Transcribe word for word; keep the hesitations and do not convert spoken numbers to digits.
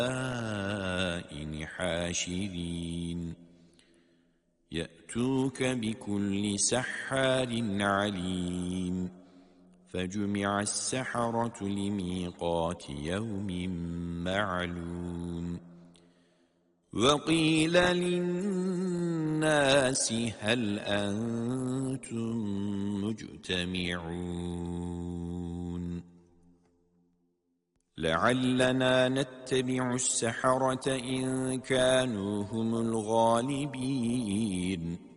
المدائن حاشرين يأتوك بكل سحار عليم فجمع السحرة لميقات يوم معلوم وقيل للناس هل أنتم مجتمعون لعلنا نتبع السحرة إن كانوا هم الغالبين